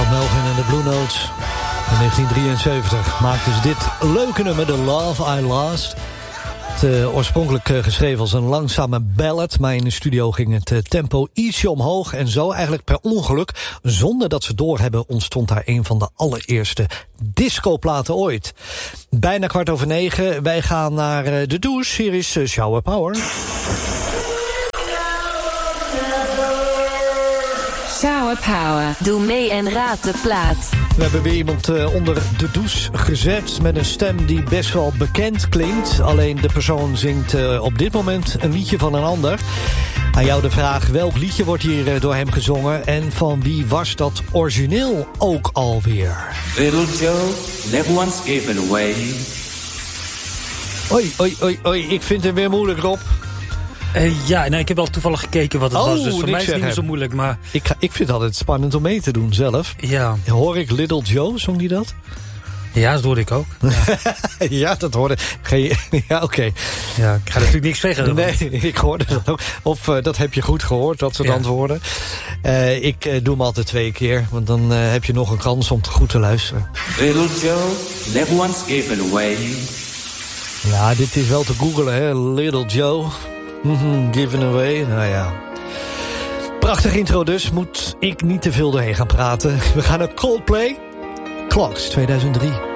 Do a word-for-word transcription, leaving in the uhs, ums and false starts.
Melvin en de Blue Notes. In negentien drieënzeventig maakten ze dit leuke nummer, The Love I Lost. Het, uh, oorspronkelijk uh, geschreven als een langzame ballad, maar in de studio ging het uh, tempo ietsje omhoog. En zo eigenlijk per ongeluk, zonder dat ze doorhebben, ontstond daar een van de allereerste discoplaten ooit. Bijna kwart over negen, wij gaan naar uh, de douche. Hier is uh, Shower Power. Shower Power. Doe mee en raad de plaat. We hebben weer iemand uh, onder de douche gezet met een stem die best wel bekend klinkt. Alleen de persoon zingt uh, op dit moment een liedje van een ander. Aan jou de vraag, welk liedje wordt hier uh, door hem gezongen? En van wie was dat origineel ook alweer? Little Joe, never once given away. Oei, oei, oei, oei, ik vind het weer moeilijk, Rob. Uh, ja, nou, ik heb wel toevallig gekeken wat het oh, was, dus voor mij is het niet meer hem. zo moeilijk. Maar... Ik, ga, ik vind het altijd spannend om mee te doen zelf. Ja. Hoor ik Little Joe, zong die dat? Ja, dat hoorde ik ook. Ja, ja dat hoorde ik. Ja, oké. Okay. Ja, ik ga natuurlijk niks zeggen. Nee, ik hoorde dat ook. Of uh, dat heb je goed gehoord, dat soort ja. antwoorden. Uh, ik uh, doe hem altijd twee keer, want dan uh, heb je nog een kans om te goed te luisteren. Little Joe, never once given away. Ja, dit is wel te googlen, hè. Little Joe. Mm-hmm, given away, nou ja. Prachtig intro dus, moet ik niet te veel doorheen gaan praten. We gaan naar Coldplay. Clocks tweeduizend drie.